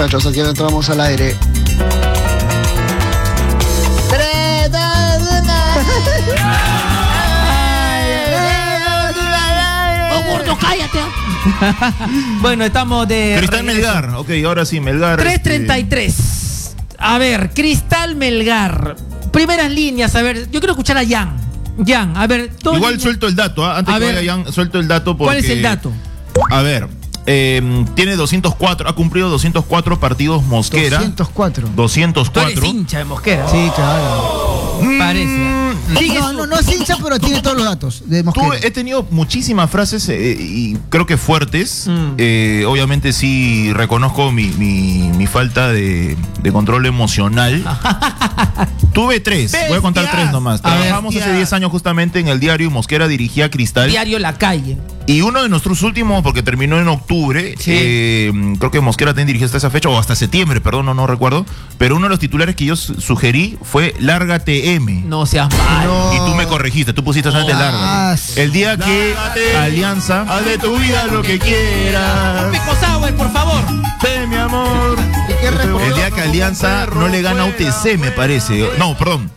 muchachos, aquí entramos al aire. 3, 2, 1. ¡Oh, gordo, cállate! Bueno, estamos de... Cristal Melgar, ok, ahora sí, Melgar. 3:33. A ver, Cristal Melgar. Primeras líneas, a ver, yo quiero escuchar a Jan. Jan, a ver... Igual suelto el dato, antes que vaya Jan, suelto el dato porque... ¿Cuál es el dato? A ver, tiene 204, ha cumplido 204 partidos Mosquera. 204. 204. Tú eres hincha de Mosquera. Sí, claro. Parece. No es hincha, pero tiene todos los datos de Mosquera. He tenido muchísimas frases y creo que fuertes. Obviamente sí reconozco mi falta de control emocional. Tuve 3, voy a contar 3 nomás. Trabajamos hace 10 años justamente en el diario y Mosquera dirigía Cristal. Diario La Calle. Y uno de nuestros últimos, porque terminó en octubre, creo que Mosquera también dirigió hasta esa fecha, o hasta septiembre, perdón, no recuerdo. Pero uno de los titulares que yo sugerí fue Lárgate M. No seas mal. Y tú me corregiste, tú pusiste solamente Lárgate. El día que Alianza, haz de tu vida lo que quieras. Pico Sauer, por favor. Mi amor. El día que Alianza no le gana a UTC, me parece. No, perdón.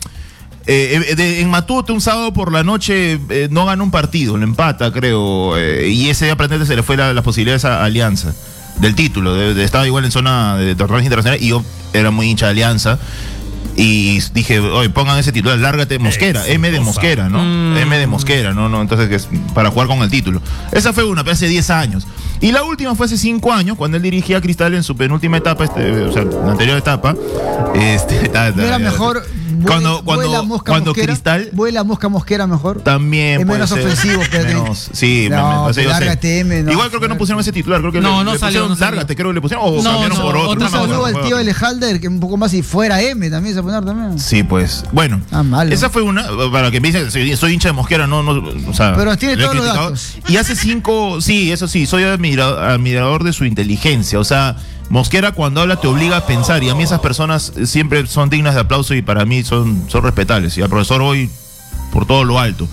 En Matute un sábado por la noche no gana un partido, lo empata creo, y ese día prácticamente se le fue las posibilidades a Alianza del título, estaba igual en zona de torneos internacionales y yo era muy hincha de Alianza y dije, oye, pongan ese titular, Lárgate Mosquera, M de Mosquera, ¿no? M de Mosquera, ¿no? Entonces que es para jugar con el título. Esa fue una, pero hace 10 años. Y la última fue hace 5 años, cuando él dirigía a Cristal en su penúltima etapa, o sea, la anterior etapa. ¿No era mejor cuando Cristal vuela Mosca Mosquera mejor? También es menos ofensivo, pero sí, Lárgate M. Igual creo que no pusieron ese titular, creo que le salió, pusieron Lárgate, creo que le pusieron o cambiaron por otro. No saludó al tío Elejalder, que un poco más y fuera M también se poner también. Sí, pues. Bueno, esa fue una, para que me dicen, soy hincha de Mosquera, o sea, pero tiene todos los datos. Y hace 5, sí, eso sí, soy admirador de su inteligencia, o sea, Mosquera cuando habla te obliga a pensar y a mí esas personas siempre son dignas de aplauso y para mí son respetables y al profesor hoy por todo lo alto.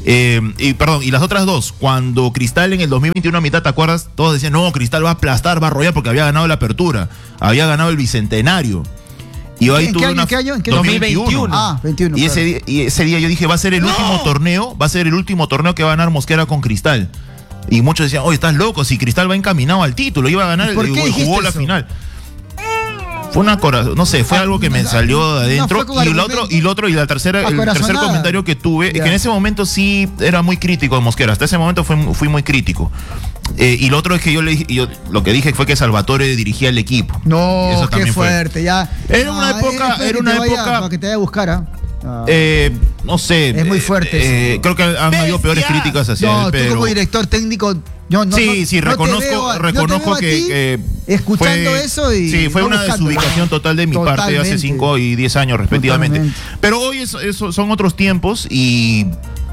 Y las otras dos, cuando Cristal en el 2021 a mitad, ¿te acuerdas? Todos decían, no, Cristal va a aplastar, va a arrollar porque había ganado la apertura, había ganado el bicentenario. Y hoy ¿En qué año? 2021. 21. Y ese día yo dije, va a ser el último torneo que va a ganar Mosquera con Cristal. Y muchos decían, oye, estás loco, si Cristal va encaminado al título, iba a ganar y jugó la final. Fue una no sé, fue algo que me salió de adentro. Y el tercer comentario que tuve, que en ese momento sí era muy crítico de Mosquera. Hasta ese momento fui muy crítico. Y lo otro es que yo lo que dije fue que Salvatore dirigía el equipo. No, eso qué fuerte, ya. Era una época para que te vaya a buscar, no sé. Es muy fuerte. Creo que han habido peores críticas hacia él, pero... tú como director técnico... reconozco que escuchando eso y... Sí, fue una desubicación total de mi parte hace 5 y 10 años respectivamente. Totalmente. Pero hoy eso son otros tiempos y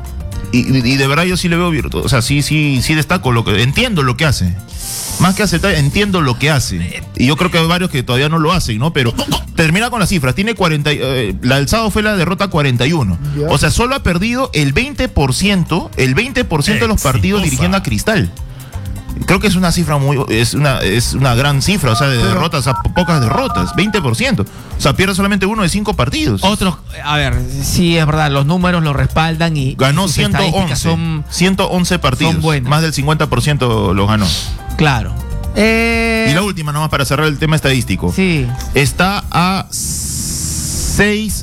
de verdad yo sí le veo virtud. O sea, sí destaco entiendo lo que hace. Más que aceptar, entiendo lo que hace. Y yo creo que hay varios que todavía no lo hacen, ¿no? Pero termina con las cifras. Tiene 40. La del sábado fue la derrota 41. O sea, solo ha perdido el 20% de los partidos dirigiendo a Cristal. Creo que es una cifra es una gran cifra, o sea, de derrotas a pocas derrotas, 20%. O sea, pierde solamente uno de 5 partidos. Otros, a ver, sí es verdad, los números lo respaldan y ganó 111 partidos, son buenos. Más del 50% los ganó. Claro. Y la última, nomás para cerrar el tema estadístico. Sí. Está a 6.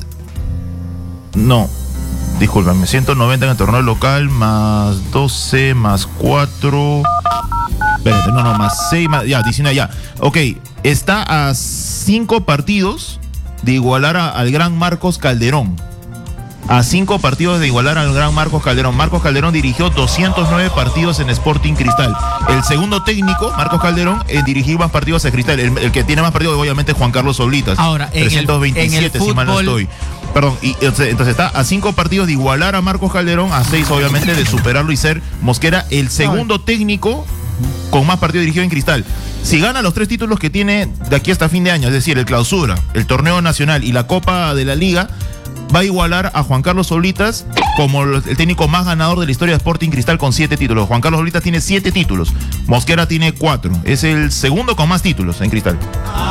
No. Discúlpame, 190 en el torneo local, más 12, más 4. Espérate, más 6, más, ya, 19, ya. Ok, está a 5 partidos de igualar al gran Marcos Calderón. A 5 partidos de igualar al gran Marcos Calderón. Marcos Calderón dirigió 209 partidos en Sporting Cristal. El segundo técnico, Marcos Calderón, dirigió más partidos a Cristal. El que tiene más partidos, obviamente, es Juan Carlos Oblitas. Ahora, 327, si mal no estoy. Perdón, y entonces está a 5 partidos de igualar a Marcos Calderón, a 6 obviamente de superarlo y ser Mosquera el segundo técnico con más partidos dirigidos en Cristal. Si gana los 3 títulos que tiene de aquí hasta fin de año, es decir, el Clausura, el Torneo Nacional y la Copa de la Liga, va a igualar a Juan Carlos Oblitas como el técnico más ganador de la historia de Sporting Cristal con 7 títulos. Juan Carlos Oblitas tiene 7 títulos, Mosquera tiene 4. Es el segundo con más títulos en Cristal.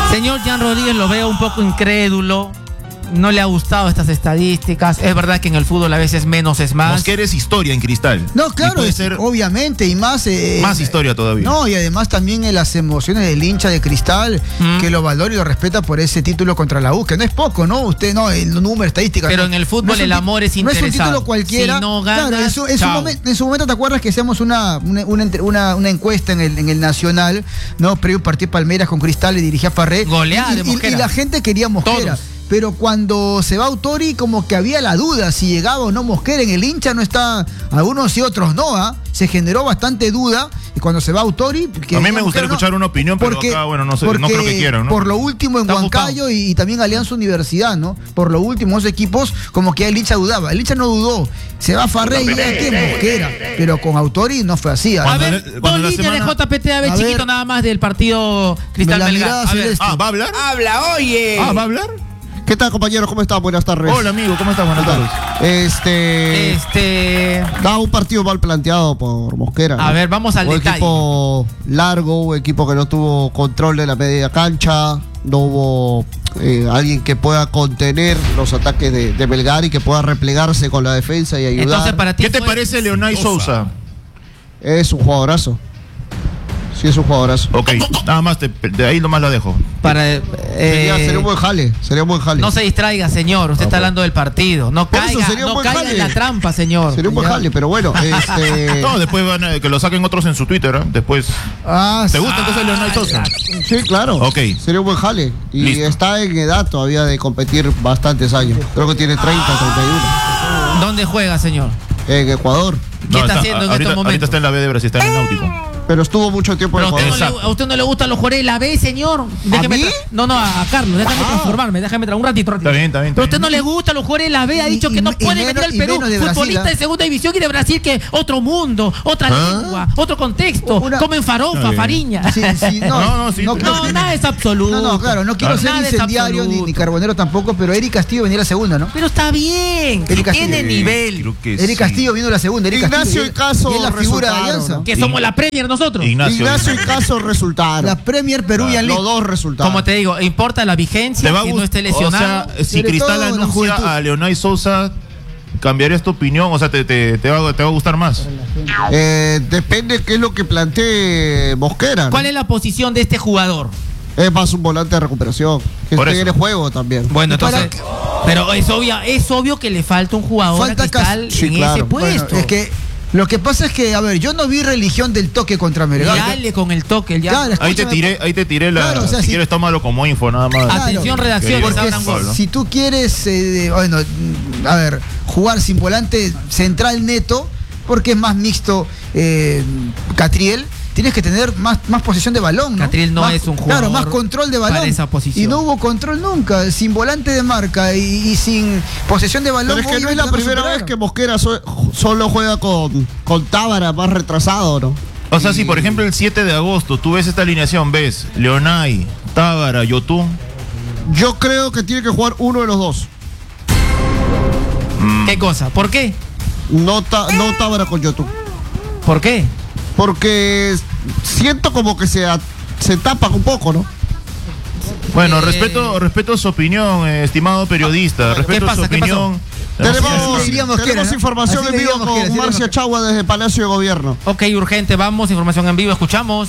Señor Jan Rodríguez, lo veo un poco incrédulo. No le ha gustado estas estadísticas. Es verdad que en el fútbol a veces menos es más. Mosquera es historia en Cristal. No, claro, puede ser obviamente, y más... más historia todavía. No, y además también en las emociones del hincha de Cristal, que lo valora y lo respeta por ese título contra la U, que no es poco, ¿no? Usted, no, el número estadístico. Pero no, en el fútbol no el amor es interesado. No es un título cualquiera. Si no ganas, claro, en su momento, ¿te acuerdas que hacíamos una encuesta en el Nacional, ¿no? Previo partido Palmeiras con Cristal, le dirigía Farré. Goleada de Mosquera. Y la gente quería Mosquera. Todos. Pero cuando se va Autori, como que había la duda si llegaba o no Mosquera. En el hincha no está, algunos sí, otros no, se generó bastante duda. Y cuando se va Autori... A mí me gustaría escuchar una opinión, pero acá, bueno, no sé, no creo que quieran, ¿no? Por lo último en Huancayo y también Alianza Universidad, ¿no? Por lo último, esos equipos, como que el hincha dudaba. El hincha no dudó. Se va Farré y ya que Mosquera. Pero con Autori no fue así. A ver, dos líneas de JPT, a ver, chiquito, nada más del partido Cristal Melgar. ¿Va a hablar? Habla, oye. ¿Va a hablar? ¿Qué tal, compañeros? ¿Cómo están? Buenas tardes. Hola, amigo, ¿cómo estás? Buenas tardes. Da un partido mal planteado por Mosquera. A ver, vamos al detalle. Un equipo largo, un equipo que no tuvo control de la media cancha, no hubo alguien que pueda contener los ataques de Melgar y que pueda replegarse con la defensa y ayudar. Entonces, para ti, ¿qué te parece Leonay Sousa? Es un jugadorazo. Sí, es un jugadorazo. Ok, nada más, de ahí nomás la dejo. Sería un buen jale, No se distraiga, señor, usted está hablando del partido. No caiga en la trampa, señor. Sería un buen jale, pero bueno. No, después van que lo saquen otros en su Twitter, ¿eh? Después. ¿Te gusta entonces Leonay Sousa? Sí, claro. Ok. Sería un buen jale. Y listo. Está en edad todavía de competir bastantes años. Creo que tiene 30, 31. ¿Dónde juega, señor? En Ecuador. ¿Qué está haciendo en estos momentos? Ahorita está en la B de Brasil, está en el Náutico. Pero estuvo mucho tiempo en Ecuador. ¿A usted no le gustan los jugadores de la B, señor? Déjeme a Carlos, déjame transformarme, un ratito. Está bien. Pero a usted no le gustan los jugadores de la B, ha dicho que no puede venir al Perú. Futbolista de segunda división y de Brasil, que otro mundo, otra lengua, otro contexto. Comen farofa, fariña. No, nada es absoluto. No, claro, no quiero ser incendiario ni carbonero tampoco, pero Eric Castillo venía a la segunda, ¿no? Pero está bien, tiene nivel. Eric Castillo vino a la segunda. Ignacio y Caso es la figura de Alianza. Que somos la Premier nosotros. Ignacio y Caso resultaron. La Premier Peruvian League. Los dos resultaron. Como te digo, importa la vigencia, que no esté lesionado. O sea, si Cristal anuncia a Leonay Sousa, ¿cambiarías tu opinión? O sea, ¿te va a gustar más? Depende qué es lo que plantee Mosquera, ¿no? ¿Cuál es la posición de este jugador? Es más un volante de recuperación. Que esté en el juego también. Bueno, entonces. Pero es obvio que le falta un jugador a Cristal en ese puesto. Bueno, es que lo que pasa es que, a ver, yo no vi religión del toque contra Melgar. Dale con el toque, ya. Claro, ahí te tiré la. Claro, o sea, si quieres, tómalo como info, nada más. Atención, redacción, si tú quieres, jugar sin volante central neto, porque es más mixto Catriel, tienes que tener más posesión de balón, ¿no? Catriel no es un jugador. Claro, más control de balón. Para esa posición. Y no hubo control nunca, sin volante de marca y sin posesión de balón. Pero es que no es la primera vez que Mosquera solo juega con Tábara más retrasado, ¿no? O sea, si por ejemplo el 7 de agosto tú ves esta alineación, ves Leonay, Tábara, Yotún. Yo creo que tiene que jugar uno de los dos. ¿Qué cosa? ¿Por qué? No Tábara con Yotún. ¿Por qué? Porque siento como que se tapan un poco, ¿no? Bueno, respeto su opinión, estimado periodista. Respeto su opinión. Tenemos información en vivo con Marcia Chagua desde Palacio de Gobierno. Ok, urgente, vamos, información en vivo, escuchamos.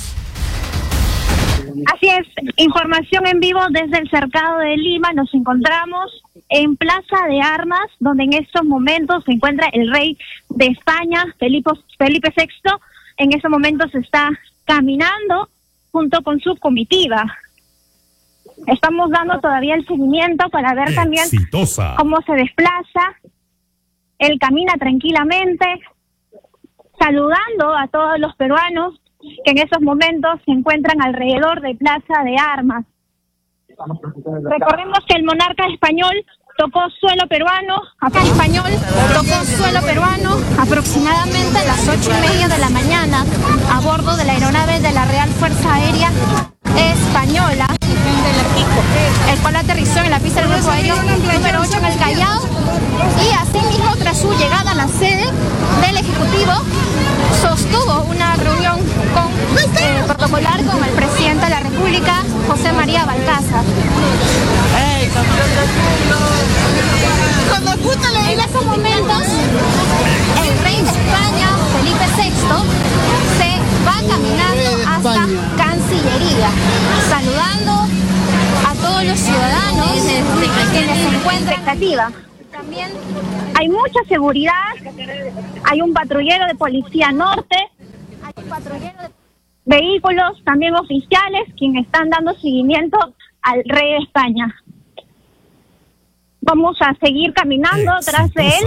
Así es, información en vivo desde el cercado de Lima. Nos encontramos en Plaza de Armas, donde en estos momentos se encuentra el rey de España, Felipe VI. En estos momentos está caminando junto con su comitiva. Estamos dando todavía el seguimiento para ver también cómo se desplaza. Él camina tranquilamente, saludando a todos los peruanos que en esos momentos se encuentran alrededor de Plaza de Armas. Recordemos que el monarca español tocó suelo peruano aproximadamente a las 8:30 de la mañana a bordo de la aeronave de la Real Fuerza Aérea Española, el cual aterrizó en la pista del grupo aéreo número 8 en el Callao, y asimismo tras su llegada a la sede del Ejecutivo sostuvo una reunión protocolar con el presidente de la República, José María Balcázar. En estos momentos, el rey de España, Felipe VI, se va caminando hasta Cancillería, saludando a todos los ciudadanos quienes se encuentran expectativa. También hay mucha seguridad, hay un patrullero de Policía Norte, hay un patrullero de vehículos también oficiales quienes están dando seguimiento al rey de España. Vamos a seguir caminando tras de él.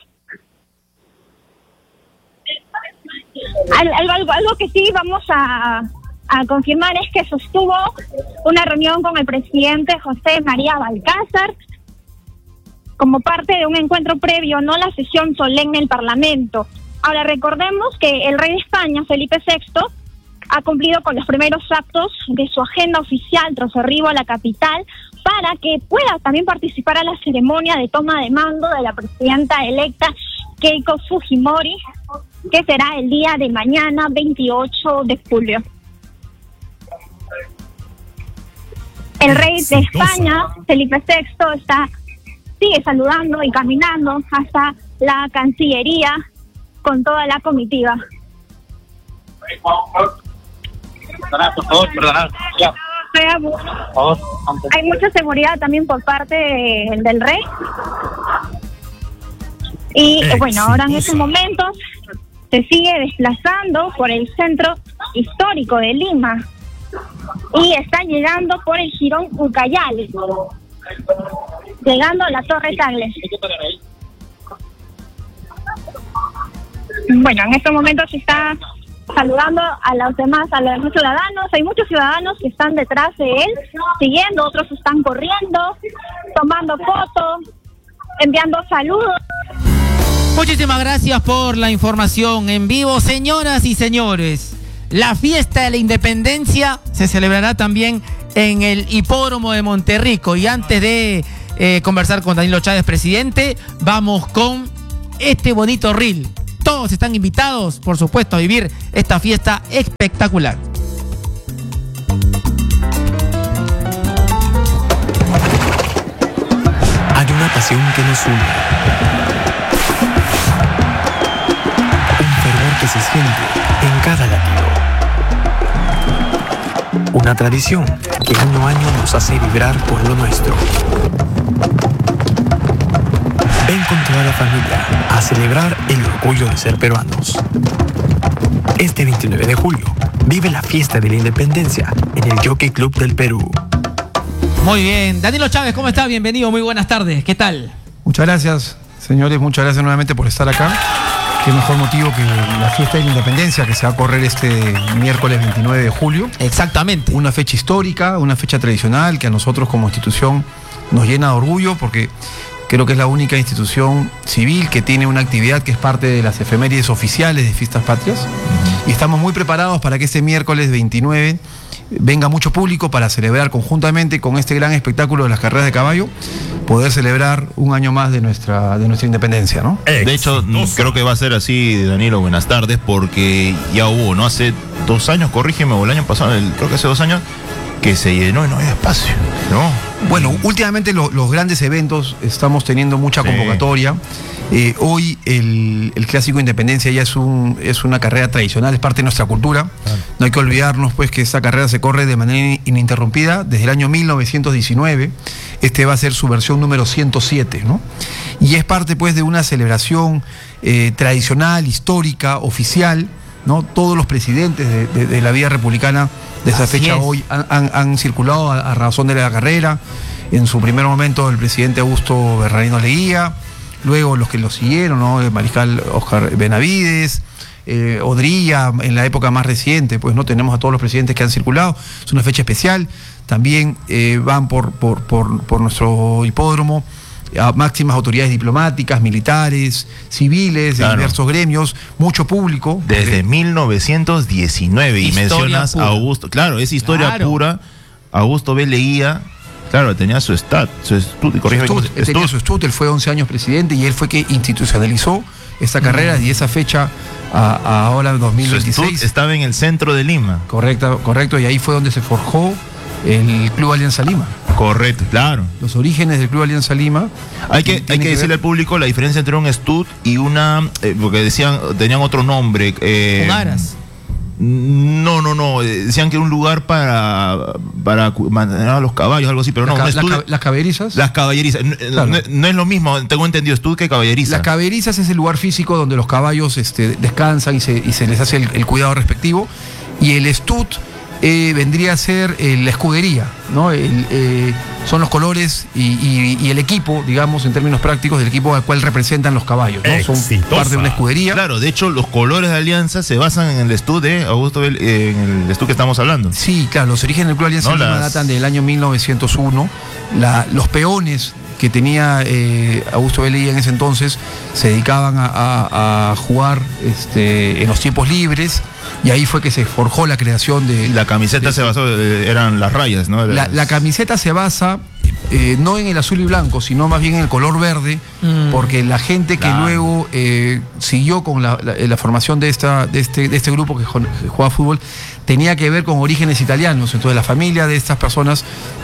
Algo que sí vamos a confirmar es que sostuvo una reunión con el presidente José María Balcázar como parte de un encuentro previo, no la sesión solemne del Parlamento. Ahora recordemos que el rey de España, Felipe VI, ha cumplido con los primeros actos de su agenda oficial tras su arribo a la capital para que pueda también participar a la ceremonia de toma de mando de la presidenta electa Keiko Fujimori, que será el día de mañana, 28 de julio. El rey de España, Felipe VI, sigue saludando y caminando hasta la Cancillería con toda la comitiva. Por favor, perdonad. Ya. Hay mucha seguridad también por parte del rey. Y bueno, ahora en estos momentos se sigue desplazando por el centro histórico de Lima y está llegando por el Jirón Ucayali, llegando a la Torre Tagle. Bueno, en estos momentos se está saludando a los demás ciudadanos. Hay muchos ciudadanos que están detrás de él, siguiendo, otros están corriendo, tomando fotos, enviando saludos. Muchísimas gracias por la información en vivo, señoras y señores. La fiesta de la independencia se celebrará también en el hipódromo de Monterrico. Y antes de conversar con Danilo Chávez, presidente, vamos con este bonito reel. Todos están invitados, por supuesto, a vivir esta fiesta espectacular. Hay una pasión que nos une. Un fervor que se siente en cada latido. Una tradición que año a año nos hace vibrar por lo nuestro. Ven con toda la familia a celebrar el orgullo de ser peruanos. Este 29 de julio, vive la fiesta de la independencia en el Jockey Club del Perú. Muy bien. Danilo Chávez, ¿cómo está? Bienvenido, muy buenas tardes. ¿Qué tal? Muchas gracias, señores, muchas gracias nuevamente por estar acá. Qué mejor motivo que la fiesta de la independencia que se va a correr este miércoles 29 de julio. Exactamente. Una fecha histórica, una fecha tradicional que a nosotros como institución nos llena de orgullo porque creo que es la única institución civil que tiene una actividad que es parte de las efemérides oficiales de Fiestas Patrias. Y estamos muy preparados para que este miércoles 29 venga mucho público para celebrar conjuntamente con este gran espectáculo de las carreras de caballo, poder celebrar un año más de nuestra independencia, ¿no? De hecho, creo que va a ser así, Danilo, buenas tardes, porque ya hubo, ¿no? Hace 2 años, corrígeme, o el año pasado, creo que hace 2 años, que se llenó y no había espacio, ¿no? Bueno, últimamente los grandes eventos estamos teniendo mucha convocatoria. Hoy el Clásico Independencia ya es una carrera tradicional, es parte de nuestra cultura. Claro. No hay que olvidarnos pues que esta carrera se corre de manera ininterrumpida desde el año 1919. Este va a ser su versión número 107, ¿no? Y es parte pues de una celebración tradicional, histórica, oficial, ¿no? Todos los presidentes de la vida republicana de esa fecha hoy han circulado a razón de la carrera. En su primer momento el presidente Augusto Bernardino Leguía, luego los que lo siguieron, ¿no? El mariscal Oscar Benavides, Odría, en la época más reciente, pues no tenemos a todos los presidentes que han circulado. Es una fecha especial. También van por nuestro hipódromo a máximas autoridades diplomáticas, militares, civiles, de diversos gremios, mucho público. Desde 1919, y mencionas a Augusto, claro, es historia pura. Augusto B. Leguía Claro, tenía su estat, tenía su estut, él fue 11 años presidente y él fue que institucionalizó esta carrera y esa fecha a ahora 2026. Su estut estaba en el centro de Lima. Correcto, y ahí fue donde se forjó el Club Alianza Lima. Correcto, claro. Los orígenes del Club Alianza Lima. Hay que decirle al público la diferencia entre un estut y una, porque tenían otro nombre. Aras. No, decían que era un lugar para mantener a los caballos, algo así, pero no. ¿Las caballerizas? Las caballerizas. Claro. No es lo mismo, tengo entendido, estud que caballeriza. Las caballerizas es el lugar físico donde los caballos descansan y se les hace el cuidado respectivo. Y el estud vendría a ser la escudería, ¿no? Son los colores y el equipo, digamos, en términos prácticos, del equipo al cual representan los caballos, ¿no? Son parte de una escudería. Claro, de hecho, los colores de Alianza se basan en el estud de Augusto en el estud que estamos hablando. Sí, claro, los orígenes del Club Alianza Lima datan del año 1901. Los peones que tenía Augusto Velilla en ese entonces se dedicaban a jugar en los tiempos libres. Y ahí fue que se forjó la creación de... La camiseta se basó, eran las rayas, ¿no? La camiseta se basa no en el azul y blanco, sino más bien en el color verde, porque la gente que luego siguió con la formación de este grupo que jugaba fútbol tenía que ver con orígenes italianos. Entonces la familia de estas personas,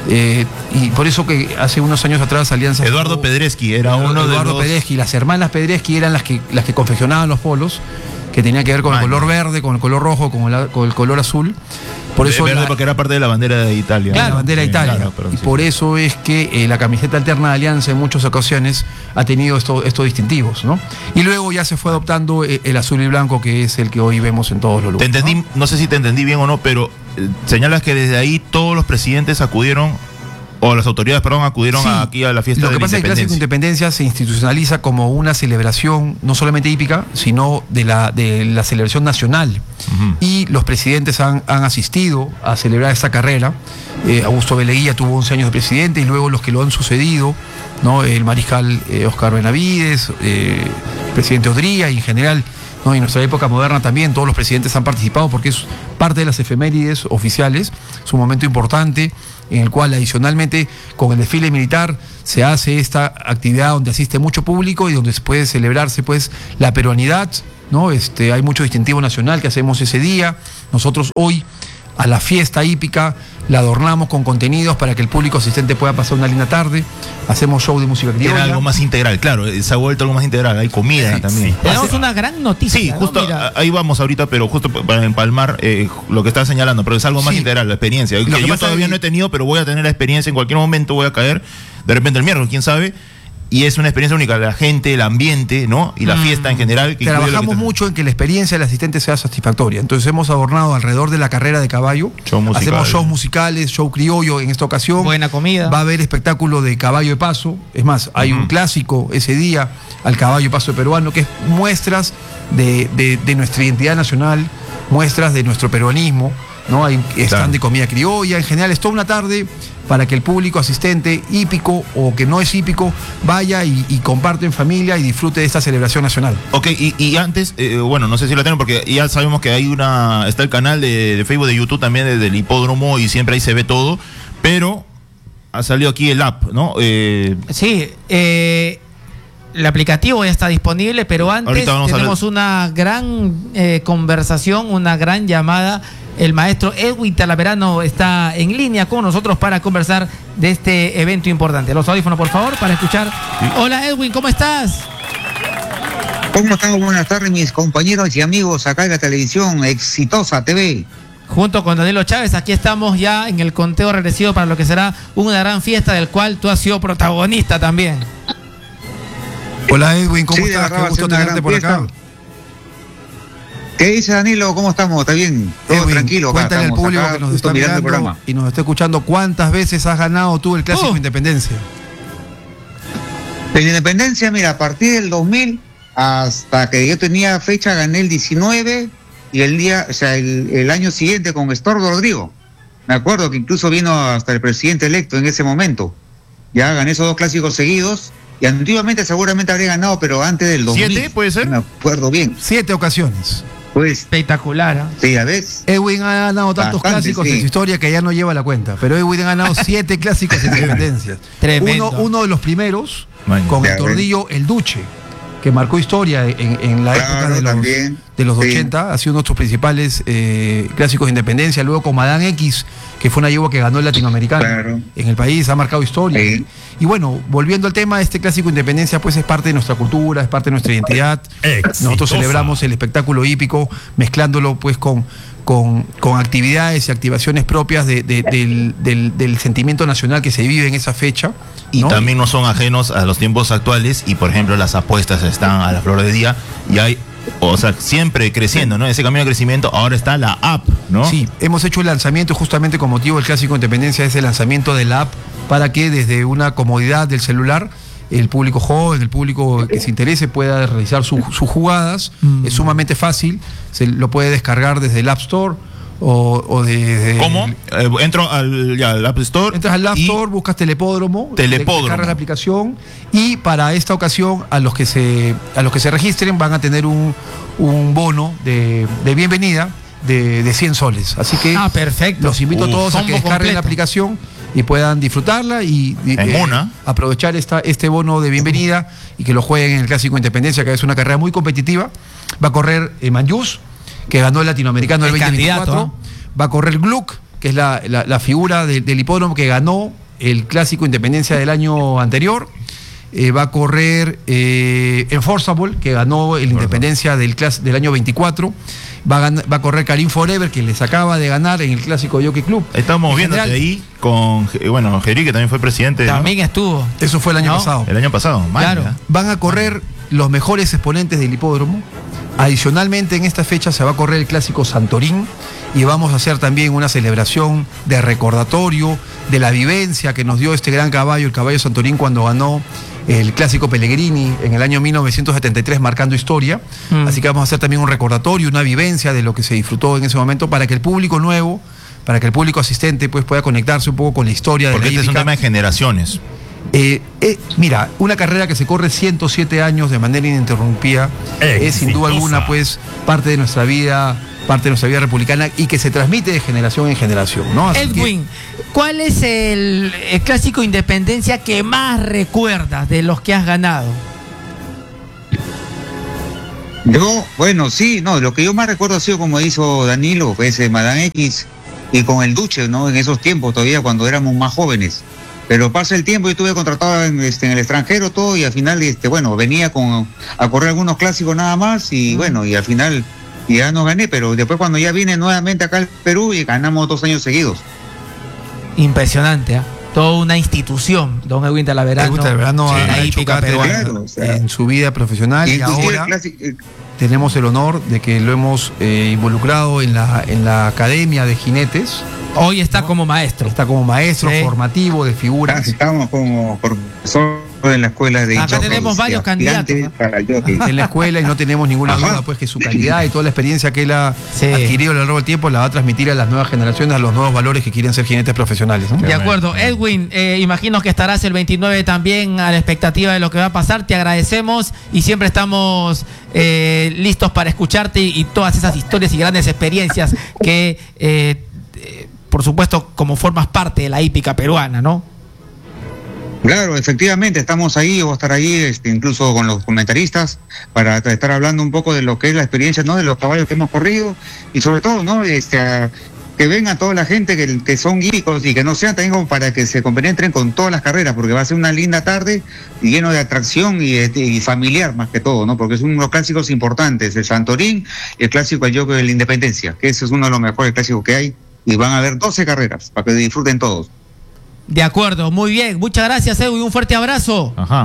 y por eso que hace unos años atrás Alianza... Eduardo Pedreschi era uno de los... Pedreschi, las hermanas Pedreschi eran las que confeccionaban los polos, que tenía que ver con el color verde, con el color rojo, con el color azul. Por eso verde porque era parte de la bandera de Italia. Claro, la bandera de Italia. Claro, y por eso es que la camiseta alterna de Alianza en muchas ocasiones ha tenido estos distintivos, ¿no? Y luego ya se fue adoptando el azul y blanco, que es el que hoy vemos en todos los lugares. Te entendí, no sé si te entendí bien o no, pero señalas que desde ahí todos los presidentes acudieron, o las autoridades, acudieron aquí a la fiesta de la Independencia. Lo que pasa es que el Clásico de Independencia se institucionaliza como una celebración no solamente hípica, sino de la celebración nacional. Y los presidentes han asistido a celebrar esta carrera. Augusto Velilla tuvo 11 años de presidente y luego los que lo han sucedido, ¿no? El mariscal Oscar Benavides, el presidente Odría y en general, ¿no? Y en nuestra época moderna también todos los presidentes han participado porque es parte de las efemérides oficiales, es un momento importante en el cual adicionalmente con el desfile militar se hace esta actividad donde asiste mucho público y donde se puede celebrarse pues la peruanidad, ¿no? Hay mucho distintivo nacional que hacemos ese día. Nosotros hoy a la fiesta hípica la adornamos con contenidos para que el público asistente pueda pasar una linda tarde. Hacemos show de música criolla. Era algo más integral, claro, se ha vuelto algo más integral. Hay comida también. Sí. Tenemos una gran noticia. Sí, justo ahí vamos ahorita, pero justo para empalmar lo que estás señalando, pero es algo más integral, la experiencia. Que yo todavía no he tenido, pero voy a tener la experiencia, en cualquier momento voy a caer, de repente el miércoles, quién sabe. Y es una experiencia única, la gente, el ambiente, ¿no? Y la fiesta en general. Trabajamos mucho en que la experiencia del asistente sea satisfactoria. Entonces hemos adornado alrededor de la carrera de caballo. Hacemos shows musicales, show criollo en esta ocasión. Buena comida. Va a haber espectáculo de caballo de paso. Es más, hay un clásico ese día al caballo de paso peruano, que es muestras de nuestra identidad nacional, muestras de nuestro peruanismo, ¿no? Hay stand de comida criolla. En general es toda una tarde para que el público asistente hípico o que no es hípico vaya y comparte en familia y disfrute de esta celebración nacional. Ok, y antes, bueno, no sé si lo tienen porque ya sabemos que está el canal de Facebook, de YouTube también del hipódromo y siempre ahí se ve todo, pero ha salido aquí el app, ¿no? Sí, el aplicativo ya está disponible, pero antes tenemos una gran conversación, una gran llamada. El maestro Edwin Talaverano está en línea con nosotros para conversar de este evento importante. Los audífonos, por favor, para escuchar. Sí. Hola, Edwin, ¿cómo estás? ¿Cómo están? Buenas tardes, mis compañeros y amigos acá en la televisión Exitosa TV. Junto con Danilo Chávez, aquí estamos ya en el conteo regresivo para lo que será una gran fiesta del cual tú has sido protagonista también. Hola, Edwin, ¿cómo estás? Qué gusto tenerte por acá. ¿Qué dice Danilo? ¿Cómo estamos? ¿Está bien? Todo Edwin, tranquilo. Cuéntale al público que nos está mirando y nos está escuchando, ¿cuántas veces has ganado tú el Clásico Independencia? En Independencia, mira, a partir del 2000 hasta que yo tenía fecha gané el 19 y el año siguiente con Estordo Rodrigo. Me acuerdo que incluso vino hasta el presidente electo en ese momento. Ya gané esos 2 clásicos seguidos. Y antiguamente seguramente habría ganado, pero antes del 2000. ¿7 puede ser? Me acuerdo bien. 7 ocasiones. Pues espectacular, ¿eh? Sí, a ver. Edwin ha ganado tantos clásicos en su historia que ya no lleva la cuenta. Pero Edwin ha ganado 7 clásicos en independencias. Tremendo. Uno de los primeros, con el Tordillo, el Duche, que marcó historia en la época de los 80, ha sido uno de nuestros principales clásicos de independencia. Luego con Madame X, que fue una yegua que ganó el latinoamericano en el país, ha marcado historia. Y bueno, volviendo al tema, este clásico de independencia pues es parte de nuestra cultura, es parte de nuestra identidad. Nosotros celebramos el espectáculo hípico mezclándolo pues con actividades y activaciones propias del sentimiento nacional que se vive en esa fecha. Y también no son ajenos a los tiempos actuales y por ejemplo las apuestas están a la flor de día y hay, o sea, siempre creciendo, ¿no? Ese camino de crecimiento, ahora está la app, ¿no? Sí, hemos hecho el lanzamiento justamente con motivo del Clásico de Independencia, es el lanzamiento de la app para que desde una comodidad del celular el público joven, el público que se interese pueda realizar sus jugadas. Es sumamente fácil, se lo puede descargar desde el App Store o de ¿Cómo? Entro al App Store. Entras al App Store, buscas Telepódromo, descargas la aplicación y para esta ocasión a los que se registren van a tener un bono de bienvenida de 100 soles. Así que perfecto. Los invito a todos a que descarguen la aplicación y puedan disfrutarla y aprovechar este bono de bienvenida y que lo jueguen en el Clásico Independencia, que es una carrera muy competitiva. Va a correr Manjús, que ganó el latinoamericano del 2024. Va a correr Gluck, que es la figura del hipódromo que ganó el Clásico Independencia del año anterior. Va a correr Enforceable, que ganó el Independencia del año 24. Va a correr Karim Forever, que les acaba de ganar en el Clásico Jockey Club. Estamos viendo ahí con, Geri, que también fue presidente. También estuvo. Eso fue el año pasado. El año pasado, claro. Van a correr los mejores exponentes del hipódromo. Adicionalmente, en esta fecha se va a correr el Clásico Santorín y vamos a hacer también una celebración de recordatorio de la vivencia que nos dio este gran caballo, el caballo Santorín, cuando ganó el Clásico Pellegrini en el año 1973, marcando historia. Así que vamos a hacer también un recordatorio, una vivencia de lo que se disfrutó en ese momento para que el público nuevo, para que el público asistente pues pueda conectarse un poco con la historia de la hípica. Porque este es un tema de generaciones. Mira, una carrera que se corre 107 años de manera ininterrumpida es sin duda alguna pues parte de nuestra vida republicana y que se transmite de generación en generación, ¿no? Así Edwin, ¿cuál es el Clásico Independencia que más recuerdas de los que has ganado? Lo que yo más recuerdo ha sido, como hizo Danilo, pues Madame X y con el Duche, ¿no? En esos tiempos todavía, cuando éramos más jóvenes. Pero pasa el tiempo y estuve contratado en el extranjero todo y al final, venía a correr algunos clásicos nada más y y al final ya no gané, pero después cuando ya vine nuevamente acá al Perú y ganamos 2 años seguidos. Impresionante, ¿eh? Toda una institución, don Edwin Talaverano ha hecho cátedra en su vida profesional y ahora tenemos el honor de que lo hemos involucrado en la Academia de Jinetes. Hoy está como maestro. Está como maestro formativo de figuras. Estamos como profesor en la escuela de acá tenemos varios candidatos en la escuela y no tenemos ninguna duda pues que su calidad y toda la experiencia que él ha adquirido a lo largo del tiempo la va a transmitir a las nuevas generaciones, a los nuevos valores que quieren ser jinetes profesionales, ¿no? De acuerdo. Edwin, imagino que estarás el 29 también a la expectativa de lo que va a pasar. Te agradecemos y siempre estamos listos para escucharte y todas esas historias y grandes experiencias que por supuesto como formas parte de la hípica peruana, ¿no? Claro, efectivamente, estamos ahí, yo voy a estar ahí, incluso con los comentaristas, para estar hablando un poco de lo que es la experiencia, ¿no? De los caballos que hemos corrido, y sobre todo, ¿no? Que vengan toda la gente que son hípicos y que no sean también como para que se compenetren con todas las carreras, porque va a ser una linda tarde lleno de atracción y familiar más que todo, ¿no? Porque es uno de los clásicos importantes, el Santorín y el clásico del Jockey de la Independencia, que ese es uno de los mejores clásicos que hay, y van a haber 12 carreras para que disfruten todos. De acuerdo, muy bien. Muchas gracias, Edwin. Un fuerte abrazo. Ajá.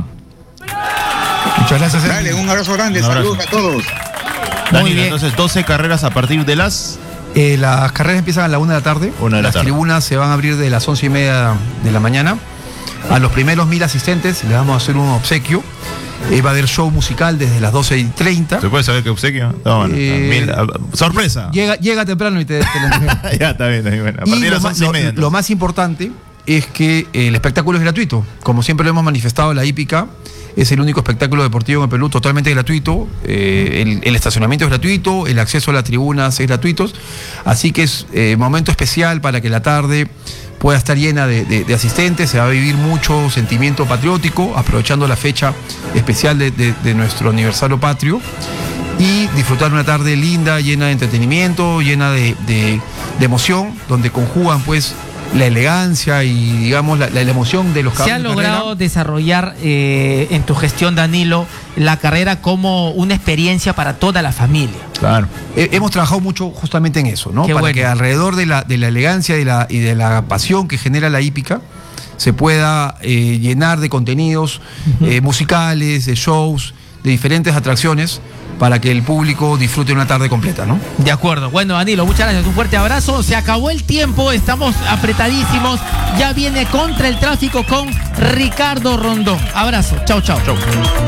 Muchas gracias, Edwin. Dale, un abrazo grande. Saludos a todos. Muy bien. Entonces, 12 carreras a partir de las... las carreras empiezan a la 1 de la tarde. Las tribunas se van a abrir de las 11:30 de la mañana. A los primeros 1000 asistentes les vamos a hacer un obsequio. Va a haber show musical desde las 12:30. ¿Se puede saber qué obsequio? No, sorpresa. Llega temprano y te lo entrego. Ya, está bien. Bueno. A partir de las 11:30. Lo más importante es que el espectáculo es gratuito. Como siempre lo hemos manifestado, la hípica Es el único espectáculo deportivo en el Perú totalmente gratuito. El estacionamiento es gratuito, el acceso a las tribunas es gratuito. Así que es momento especial para que la tarde pueda estar llena de asistentes. Se va a vivir mucho sentimiento patriótico, aprovechando la fecha especial de nuestro aniversario patrio. Y disfrutar una tarde linda, llena de entretenimiento, llena de emoción, donde conjugan pues la elegancia y digamos la emoción de los caballos. ¿Se ha logrado desarrollar en tu gestión, Danilo, la carrera como una experiencia para toda la familia? Claro. Hemos trabajado mucho justamente en eso, ¿no? Para que alrededor de la elegancia y de la pasión que genera la hípica se pueda llenar de contenidos musicales, de shows, de diferentes atracciones, para que el público disfrute una tarde completa, ¿no? De acuerdo. Bueno, Danilo, muchas gracias. Un fuerte abrazo. Se acabó el tiempo, estamos apretadísimos. Ya viene Contra el Tráfico con Ricardo Rondón. Abrazo. Chau, chau. Chau.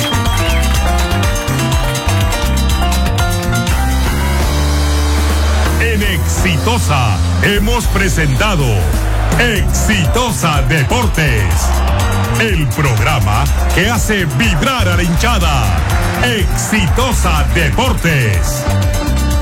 En Exitosa hemos presentado Exitosa Deportes, el programa que hace vibrar a la hinchada. Exitosa Deportes.